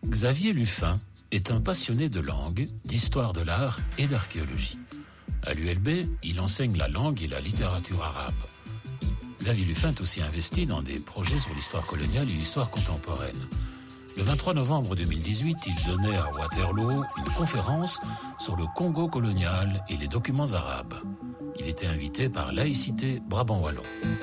Xavier Luffin est un passionné de langue, d'histoire de l'art et d'archéologie. À l'ULB, il enseigne la langue et la littérature arabe. Xavier Luffin est aussi investi dans des projets sur l'histoire coloniale et l'histoire contemporaine. Le 23 novembre 2018, il donnait à Waterloo une conférence sur le Congo colonial et les documents arabes. Il était invité par Laïcité Brabant Wallon.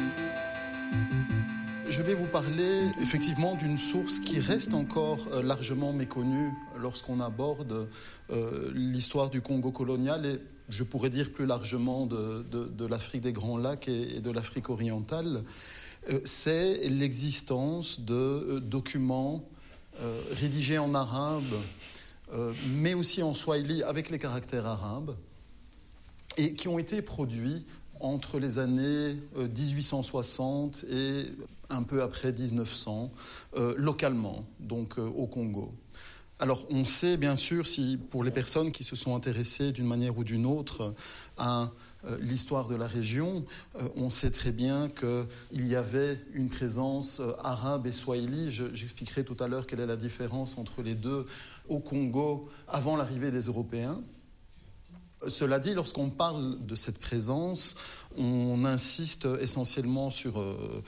Je vais vous parler effectivement d'une source qui reste encore largement méconnue lorsqu'on aborde l'histoire du Congo colonial et je pourrais dire plus largement de l'Afrique des Grands Lacs et de l'Afrique orientale. C'est l'existence de documents rédigés en arabe, mais aussi en swahili avec les caractères arabes et qui ont été produits entre les années 1860 et un peu après 1900, localement, donc au Congo. Alors, on sait bien sûr, si pour les personnes qui se sont intéressées d'une manière ou d'une autre à l'histoire de la région, on sait très bien qu'il y avait une présence arabe et swahili. J'expliquerai tout à l'heure quelle est la différence entre les deux au Congo avant l'arrivée des Européens. Cela dit, lorsqu'on parle de cette présence, on insiste essentiellement sur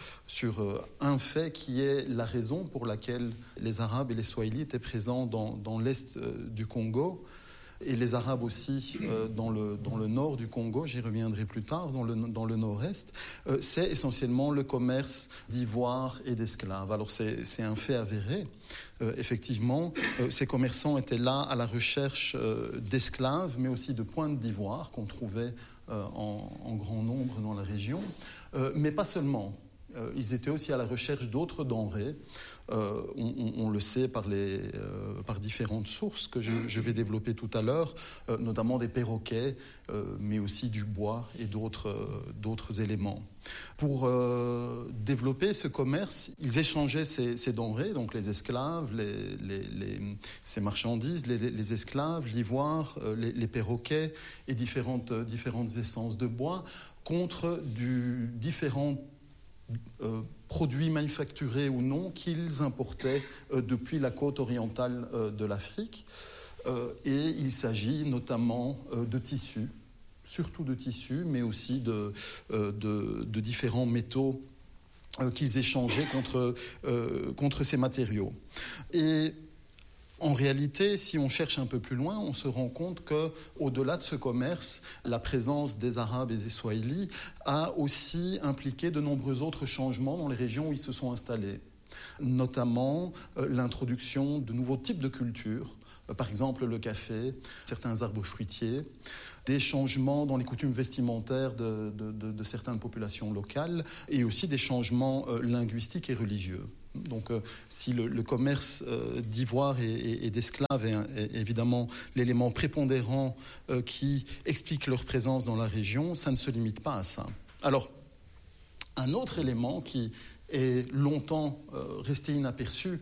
un fait qui est la raison pour laquelle les Arabes et les Swahili étaient présents dans l'est du Congo et les Arabes aussi dans le nord du Congo, j'y reviendrai plus tard, dans le nord-est, c'est essentiellement le commerce d'ivoire et d'esclaves. Alors c'est un fait avéré. Effectivement, ces commerçants étaient là à la recherche d'esclaves, mais aussi de pointes d'ivoire qu'on trouvait en grand nombre dans la région. Mais pas seulement. Ils étaient aussi à la recherche d'autres denrées. On le sait par différentes sources que je vais développer tout à l'heure, notamment des perroquets, mais aussi du bois et d'autres éléments. Pour développer ce commerce, ils échangeaient ces denrées, donc les esclaves, ces marchandises, les esclaves, l'ivoire, les perroquets et différentes essences de bois contre différents produits manufacturés ou non qu'ils importaient depuis la côte orientale de l'Afrique. Et il s'agit notamment de tissus, surtout de tissus, mais aussi de différents métaux qu'ils échangeaient contre ces matériaux. Et en réalité, si on cherche un peu plus loin, on se rend compte qu'au-delà de ce commerce, la présence des Arabes et des Swahili a aussi impliqué de nombreux autres changements dans les régions où ils se sont installés. Notamment l'introduction de nouveaux types de cultures, par exemple le café, certains arbres fruitiers, des changements dans les coutumes vestimentaires de certaines populations locales et aussi des changements linguistiques et religieux. Donc si le commerce d'ivoire et d'esclaves est évidemment l'élément prépondérant qui explique leur présence dans la région, ça ne se limite pas à ça. Alors, un autre élément qui est longtemps resté inaperçu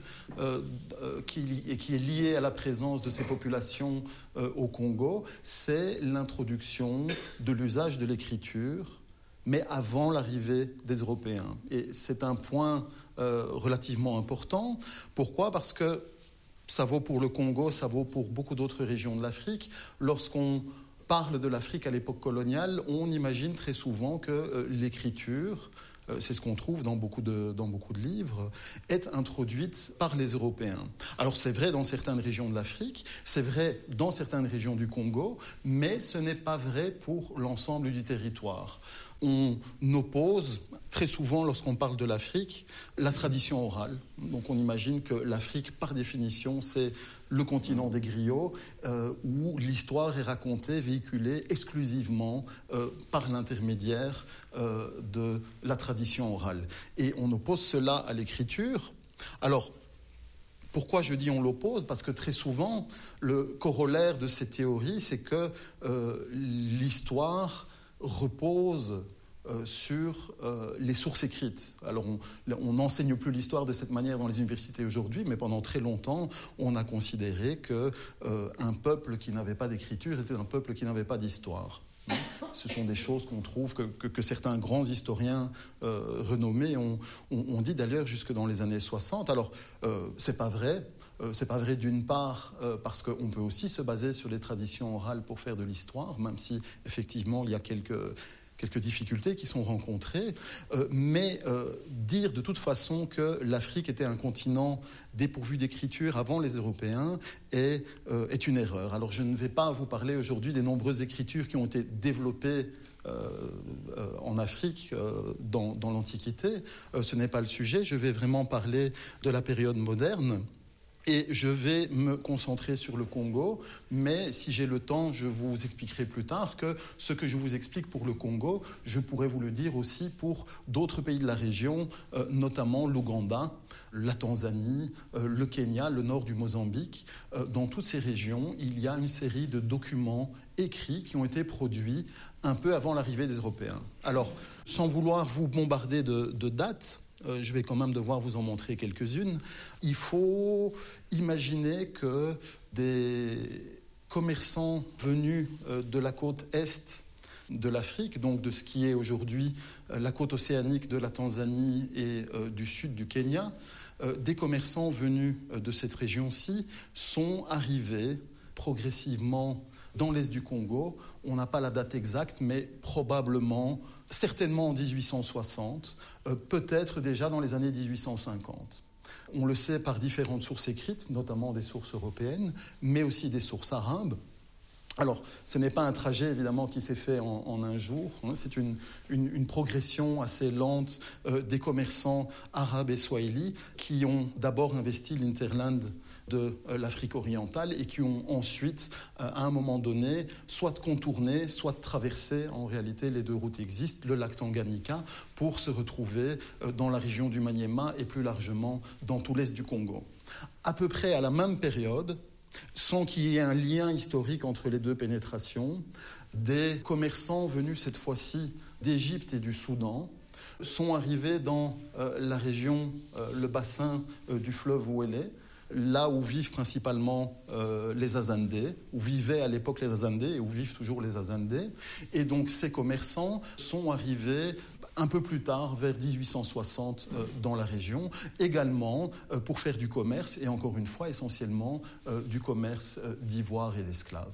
et qui est lié à la présence de ces populations au Congo, c'est l'introduction de l'usage de l'écriture, mais avant l'arrivée des Européens. Et c'est un point relativement important. Pourquoi ? Parce que ça vaut pour le Congo, ça vaut pour beaucoup d'autres régions de l'Afrique. Lorsqu'on parle de l'Afrique à l'époque coloniale, on imagine très souvent que l'écriture, c'est ce qu'on trouve dans beaucoup de livres, est introduite par les Européens. Alors c'est vrai dans certaines régions de l'Afrique, c'est vrai dans certaines régions du Congo, mais ce n'est pas vrai pour l'ensemble du territoire. On oppose très souvent, lorsqu'on parle de l'Afrique, la tradition orale. Donc on imagine que l'Afrique, par définition, c'est le continent des griots, où l'histoire est racontée, véhiculée exclusivement par l'intermédiaire de la tradition orale. Et on oppose cela à l'écriture. Alors, pourquoi je dis on l'oppose ? Parce que très souvent, le corollaire de ces théories, c'est que l'histoire repose sur les sources écrites. Alors on n'enseigne plus l'histoire de cette manière dans les universités aujourd'hui, mais pendant très longtemps, on a considéré qu'un peuple qui n'avait pas d'écriture était un peuple qui n'avait pas d'histoire. Ce sont des choses qu'on trouve que certains grands historiens renommés ont dit d'ailleurs jusque dans les années 60. Alors, c'est pas vrai. c'est pas vrai d'une part parce qu'on peut aussi se baser sur les traditions orales pour faire de l'histoire, même si effectivement il y a quelques difficultés qui sont rencontrées, mais dire de toute façon que l'Afrique était un continent dépourvu d'écriture avant les Européens est une erreur. Alors je ne vais pas vous parler aujourd'hui des nombreuses écritures qui ont été développées en Afrique dans l'Antiquité. Ce n'est pas le sujet, je vais vraiment parler de la période moderne. Et je vais me concentrer sur le Congo, mais si j'ai le temps, je vous expliquerai plus tard que ce que je vous explique pour le Congo, je pourrais vous le dire aussi pour d'autres pays de la région, notamment l'Ouganda, la Tanzanie, le Kenya, le nord du Mozambique. Dans toutes ces régions, il y a une série de documents écrits qui ont été produits un peu avant l'arrivée des Européens. Alors, sans vouloir vous bombarder de dates, je vais quand même devoir vous en montrer quelques-unes. Il faut imaginer que des commerçants venus de la côte est de l'Afrique, donc de ce qui est aujourd'hui la côte océanique de la Tanzanie et du sud du Kenya, des commerçants venus de cette région-ci sont arrivés progressivement dans l'est du Congo. On n'a pas la date exacte, mais probablement, certainement en 1860, peut-être déjà dans les années 1850. On le sait par différentes sources écrites, notamment des sources européennes, mais aussi des sources arabes. Alors, ce n'est pas un trajet, évidemment, qui s'est fait en un jour. C'est une progression assez lente des commerçants arabes et swahili qui ont d'abord investi l'hinterland de l'Afrique orientale et qui ont ensuite, à un moment donné, soit contourné, soit traversé, en réalité les deux routes existent, le lac Tanganyika, pour se retrouver dans la région du Maniema et plus largement dans tout l'est du Congo. À peu près à la même période, sans qu'il y ait un lien historique entre les deux pénétrations, des commerçants venus cette fois-ci d'Égypte et du Soudan sont arrivés dans la région, le bassin du fleuve Ouélé, là où vivent principalement les Azandés, où vivaient à l'époque les Azandés et où vivent toujours les Azandés. Et donc ces commerçants sont arrivés un peu plus tard, vers 1860, dans la région, également pour faire du commerce, et encore une fois, essentiellement du commerce d'ivoire et d'esclaves.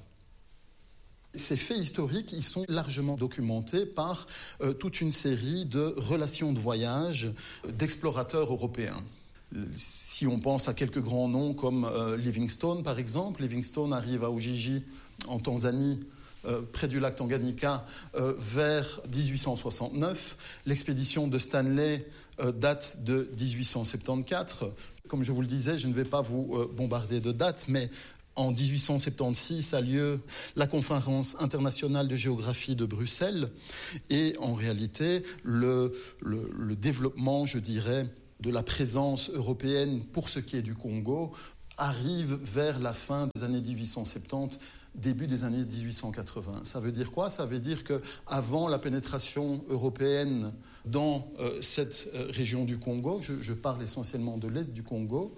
Ces faits historiques, ils sont largement documentés par toute une série de relations de voyage d'explorateurs européens. Si on pense à quelques grands noms comme Livingstone, par exemple, Livingstone arrive à Ujiji, en Tanzanie, près du lac Tanganyika, vers 1869. L'expédition de Stanley date de 1874. Comme je vous le disais, je ne vais pas vous bombarder de dates, mais en 1876 a lieu la conférence internationale de géographie de Bruxelles. Et en réalité, le développement, je dirais, de la présence européenne pour ce qui est du Congo arrive vers la fin des années 1870, début des années 1880. Ça veut dire quoi ? Ça veut dire qu'avant la pénétration européenne dans cette région du Congo, je parle essentiellement de l'est du Congo,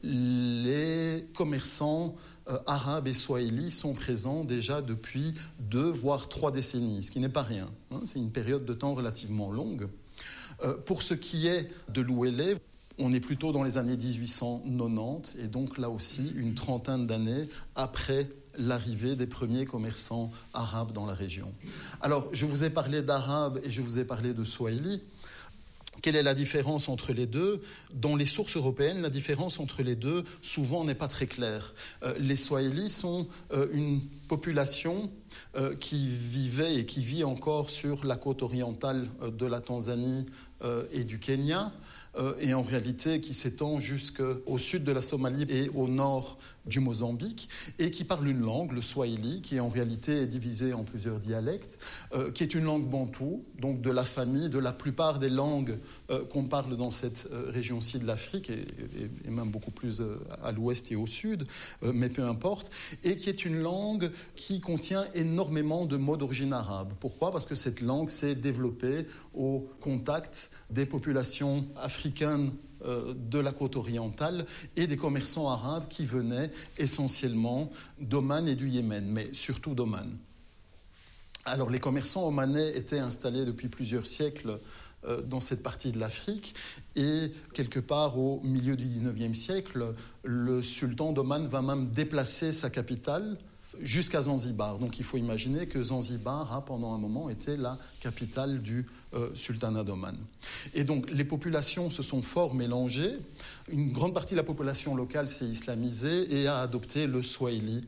les commerçants arabes et swahili sont présents déjà depuis 2 voire 3 décennies, ce qui n'est pas rien. C'est une période de temps relativement longue. Pour ce qui est de l'Ouélé, on est plutôt dans les années 1890 et donc là aussi une trentaine d'années après l'arrivée des premiers commerçants arabes dans la région. Alors, je vous ai parlé d'arabe et je vous ai parlé de swahili. Quelle est la différence entre les deux ? Dans les sources européennes, la différence entre les deux, souvent, n'est pas très claire. Les Swahili sont une population qui vivait et qui vit encore sur la côte orientale de la Tanzanie et du Kenya, et en réalité qui s'étend jusqu'au sud de la Somalie et au nord du Mozambique, et qui parle une langue, le swahili, qui en réalité est divisée en plusieurs dialectes, qui est une langue bantoue, donc de la famille de la plupart des langues qu'on parle dans cette région-ci de l'Afrique, et même beaucoup plus à l'ouest et au sud, mais peu importe, et qui est une langue qui contient énormément de mots d'origine arabe. Pourquoi ? Parce que cette langue s'est développée au contact des populations africaines de la côte orientale et des commerçants arabes qui venaient essentiellement d'Oman et du Yémen, mais surtout d'Oman. Alors les commerçants omanais étaient installés depuis plusieurs siècles dans cette partie de l'Afrique. Et quelque part au milieu du XIXe siècle, le sultan d'Oman va même déplacer sa capitale jusqu'à Zanzibar. Donc il faut imaginer que Zanzibar a pendant un moment été la capitale du sultanat d'Oman. Et donc les populations se sont fort mélangées. Une grande partie de la population locale s'est islamisée et a adopté le swahili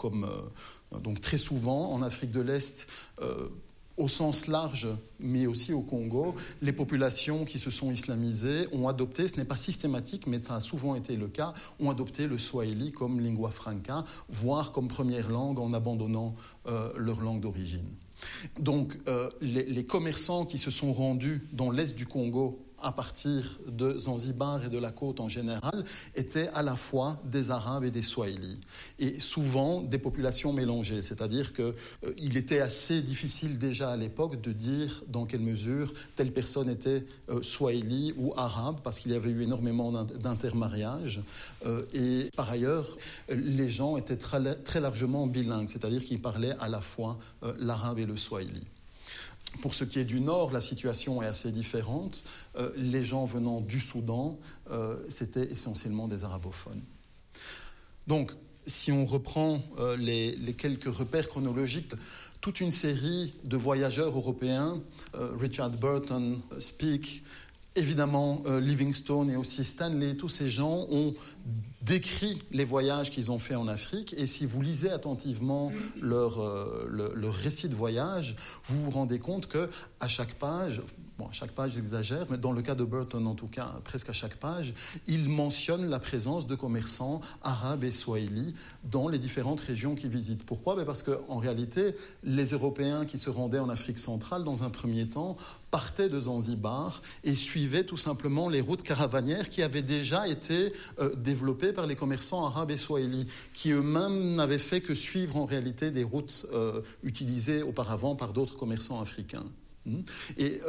donc très souvent en Afrique de l'Est, au sens large, mais aussi au Congo, les populations qui se sont islamisées ont adopté, ce n'est pas systématique, mais ça a souvent été le cas, ont adopté le swahili comme lingua franca, voire comme première langue en abandonnant leur langue d'origine. Donc les commerçants qui se sont rendus dans l'est du Congo à partir de Zanzibar et de la côte en général, étaient à la fois des Arabes et des Swahilis. Et souvent des populations mélangées, c'est-à-dire qu'il était assez difficile déjà à l'époque de dire dans quelle mesure telle personne était Swahili ou arabe, parce qu'il y avait eu énormément d'intermariages. Et par ailleurs, les gens étaient très largement bilingues, c'est-à-dire qu'ils parlaient à la fois l'arabe et le Swahili. Pour ce qui est du Nord, la situation est assez différente. Les gens venant du Soudan, c'était essentiellement des arabophones. Donc, si on reprend les quelques repères chronologiques, toute une série de voyageurs européens, Richard Burton, Speke, évidemment Livingstone et aussi Stanley, tous ces gens ont décrit les voyages qu'ils ont faits en Afrique. Et si vous lisez attentivement leur récit de voyage, vous vous rendez compte qu'à chaque page, à chaque page j'exagère, mais dans le cas de Burton en tout cas, presque à chaque page, il mentionne la présence de commerçants arabes et swahili dans les différentes régions qu'ils visitent. Pourquoi ? Parce qu'en réalité, les Européens qui se rendaient en Afrique centrale, dans un premier temps, partaient de Zanzibar et suivaient tout simplement les routes caravanières qui avaient déjà été développées par les commerçants arabes et swahili, qui eux-mêmes n'avaient fait que suivre en réalité des routes utilisées auparavant par d'autres commerçants africains. Et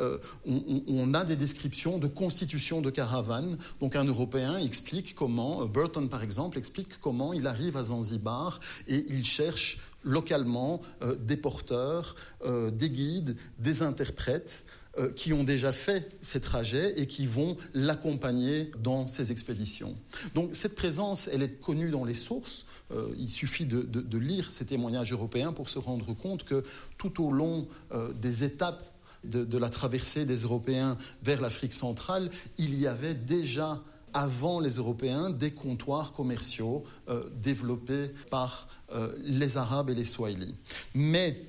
on a des descriptions de constitution de caravanes. Donc un Européen explique comment, Burton par exemple, explique comment il arrive à Zanzibar et il cherche localement des porteurs, des guides, des interprètes qui ont déjà fait ces trajets et qui vont l'accompagner dans ces expéditions. Donc cette présence, elle est connue dans les sources. Il suffit de lire ces témoignages européens pour se rendre compte que tout au long des étapes de la traversée des Européens vers l'Afrique centrale, il y avait déjà, avant les Européens, des comptoirs commerciaux développés par les Arabes et les Swahilis. Mais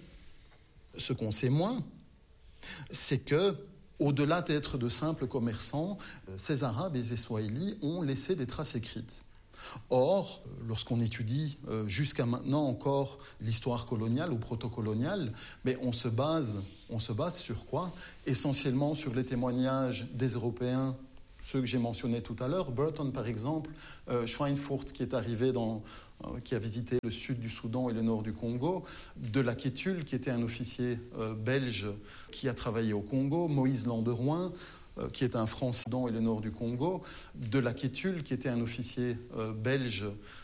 ce qu'on sait moins, c'est que, au-delà d'être de simples commerçants, ces Arabes et ces Swahilis ont laissé des traces écrites. Or, lorsqu'on étudie jusqu'à maintenant encore l'histoire coloniale ou proto-coloniale, mais on se base sur quoi ? Essentiellement sur les témoignages des Européens, ceux que j'ai mentionnés tout à l'heure. Burton, par exemple, Schweinfurt, qui est arrivé qui a visité le sud du Soudan et le nord du Congo, de Laquetul, qui était un officier belge qui a travaillé au Congo, Moïse Landerouin, qui est un Français dans et le nord du Congo, de Laquetul, qui était un officier belge